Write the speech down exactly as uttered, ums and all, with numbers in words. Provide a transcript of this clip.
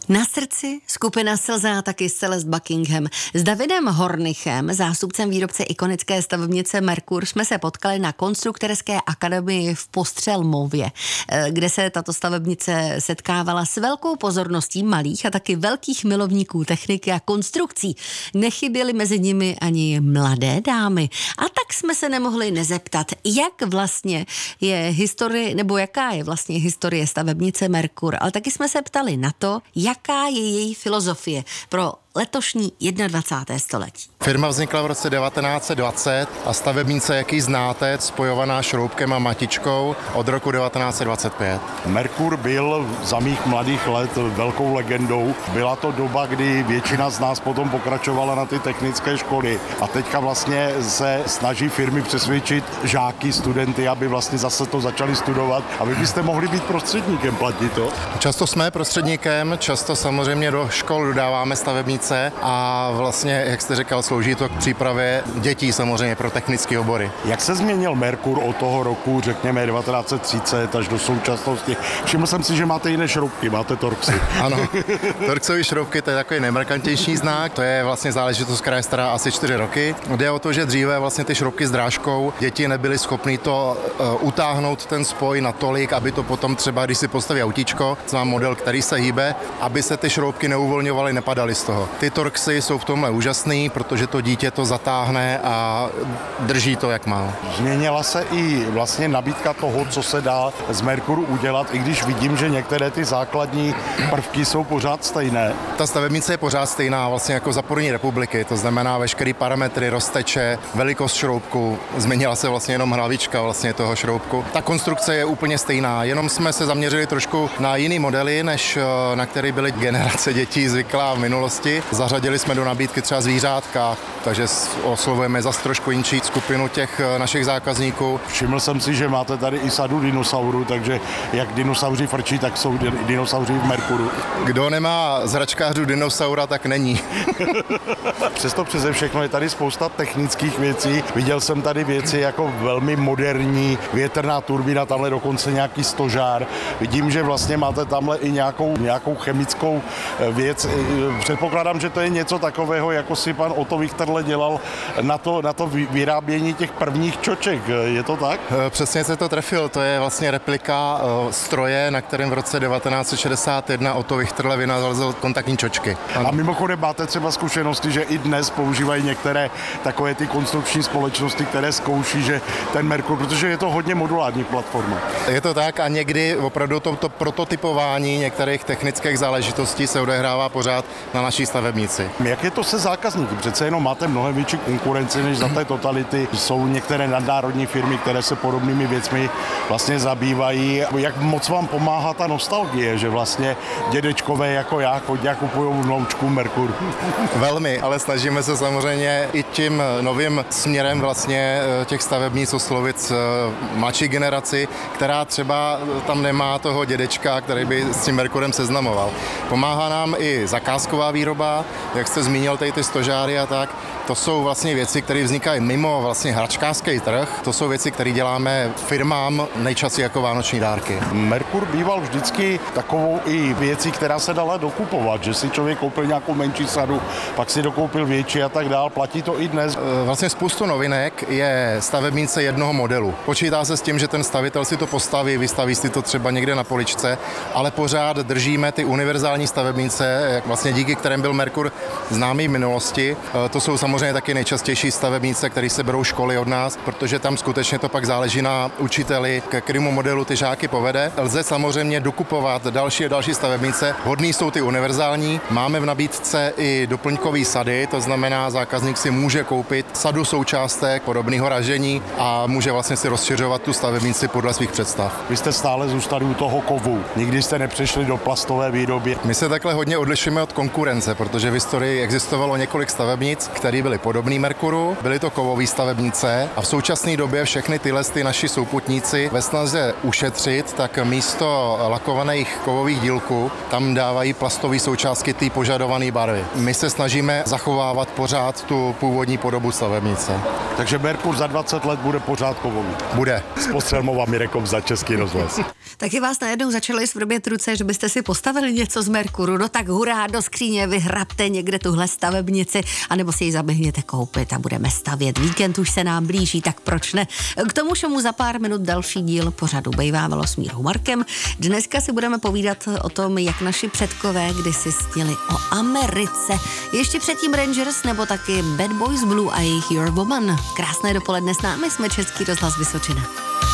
Na srdci skupina Slza, taky Celeste Buckingham. S Davidem Hornichem, zástupcem výrobce ikonické stavebnice Merkur, jsme se potkali na konstruktorské akademii v Postřelmově, kde se tato stavebnice setkávala s velkou pozorností malých a taky velkých milovníků techniky a konstrukcí. Nechyběly mezi nimi ani mladé dámy. A tak jsme se nemohli nezeptat, jak vlastně je historie, nebo jaká je vlastně historie stavebnice Merkur. Ale taky jsme se ptali na to, jak jaká je její filozofie pro letošní dvacáté první století. Firma vznikla v roce devatenáct set dvacet a stavebnice, jaký znáte, spojovaná šroubkem a matičkou od roku devatenáct set dvacet pět. Merkur byl za mých mladých let velkou legendou. Byla to doba, kdy většina z nás potom pokračovala na ty technické školy a teďka vlastně se snaží firmy přesvědčit žáky, studenty, aby vlastně zase to začali studovat a vy byste mohli být prostředníkem, platí to? Často jsme prostředníkem, často samozřejmě do škol dodáváme stavebnice a vlastně, jak jste říkal, slouží to k přípravě dětí samozřejmě pro technické obory. Jak se změnil Merkur od toho roku, řekněme devatenáct set třicet až do současnosti? Všiml jsem si, že máte jiné šroubky, máte Torxy. Ano, Torxové šroubky, to je takový nejmarkantnější znak, to je vlastně záležitost, která je stará asi čtyři roky. Jde o to, že dříve vlastně ty šroubky s drážkou, děti nebyly schopny to uh, utáhnout ten spoj natolik, aby to potom třeba, když si postaví autíčko, má model, který se hýbe, aby se ty šroubky neuvolňovaly, nepadaly z toho. Ty Torxy jsou v tomhle úžasný, protože to dítě to zatáhne a drží to, jak má. Změnila se i vlastně nabídka toho, co se dá z Merkuru udělat, i když vidím, že některé ty základní prvky jsou pořád stejné. Ta stavebnice je pořád stejná vlastně jako za první republiky, to znamená veškerý parametry, rozteče, velikost šroubku, změnila se vlastně jenom hlavička vlastně toho šroubku. Ta konstrukce je úplně stejná, jenom jsme se zaměřili trošku na jiný modely, než na který byly generace dětí zvyklá v minulosti. Zařadili jsme do nabídky třeba zvířátka, takže oslovujeme zase trošku jinší skupinu těch našich zákazníků. Všiml jsem si, že máte tady i sadu dinosaurů, takže jak dinosauři frčí, tak jsou dinosauři v Merkuru. Kdo nemá z hračkářů dinosaura, tak není. Přesto přeze všechno je tady spousta technických věcí. Viděl jsem tady věci jako velmi moderní větrná turbína, tamhle dokonce nějaký stožár. Vidím, že vlastně máte tamhle i nějakou, nějakou chemickou věc. Předpokládám, že to je něco takového, jako si pan Otto Wichterle dělal na to, na to vyrábění těch prvních čoček. Je to tak? Přesně se to trefil. To je vlastně replika stroje, na kterém v roce devatenáct set šedesát jedna Otto Wichterle vynalezl kontaktní čočky. A mimochodem máte třeba zkušenosti, že i dnes používají některé takové ty konstrukční společnosti, které zkouší, že ten Merkur, protože je to hodně modulární platforma. Je to tak a někdy opravdu to, to prototypování některých technických záležitostí se odehrává pořád na naší stavebnici. Jak je to se zákazníky? Přece jenom máte mnohem větší konkurenci než za té totality. Jsou některé nadnárodní firmy, které se podobnými věcmi vlastně zabývají. Jak moc vám pomáhá ta nostalgie, že vlastně dědečkové jako já chodí a kupují vnoučku Merkur? Velmi, ale snažíme se samozřejmě i tím novým směrem vlastně těch stavebnic oslovit mladší generaci, která třeba tam nemá toho dědečka, který by s tím Merkurem seznamoval. Pomáhá nám i zakázková výroba, jak jste zmínil tady ty stožáry a tak. To jsou vlastně věci, které vznikají mimo vlastně hračkářský trh. To jsou věci, které děláme firmám nejčastěji jako vánoční dárky. Merkur býval vždycky takovou i věcí, která se dala dokupovat, že si člověk koupil nějakou menší sadu, pak si dokoupil větší a tak dál. Platí to i dnes. Vlastně spoustu novinek je stavebnice jednoho modelu. Počítá se s tím, že ten stavitel si to postaví, vystaví si to třeba někde na poličce, ale pořád držíme ty univerzální stavebnice, vlastně díky kterým byl Merkur známý v minulosti. To jsou samozřejmě taky nejčastější stavebnice, které se berou školy od nás, protože tam skutečně to pak záleží na učiteli, ke kterému modelu ty žáky povede. Lze samozřejmě dokupovat další a další stavebnice. Hodný jsou ty univerzální. Máme v nabídce i doplňkový sady, to znamená, zákazník si může koupit sadu součástek podobného ražení a může vlastně si rozšiřovat tu stavebnici podle svých představ. Vy jste stále zůstali u toho kovu. Nikdy jste nepřešli do plastové výroby. My se takhle hodně odlišujeme od konkurence, protože v historii existovalo několik stavebnic, které byly podobný Merkuru, byly to kovové stavebnice a v současné době všechny tyhle ty naši souputníci ve snaze ušetřit, tak místo lakovaných kovových dílků tam dávají plastové součástky té požadované barvy. My se snažíme zachovávat pořád tu původní podobu stavebnice. Takže Merkur za dvacet let bude pořád kovový. Bude. S Postřelmova Mirekom za Český rozhlas. Taky vás najednou začaly svrbět ruce, že byste si postavili něco z Merkuru. No tak hurá, do skříně vyhrabte někde tuhle stavebnici, anebo si ji zaběhněte koupit a budeme stavět. Víkend už se nám blíží, tak proč ne? K tomu všemu za pár minut další díl pořadu Bejvávalo s Mírou Markem. Dneska si budeme povídat o tom, jak naši předkové kdysi sněli o Americe. Ještě předtím Rangers nebo taky Bad Boys Blue a jejich Your Woman. Krásné dopoledne s námi, jsme Český rozhlas Vysočina.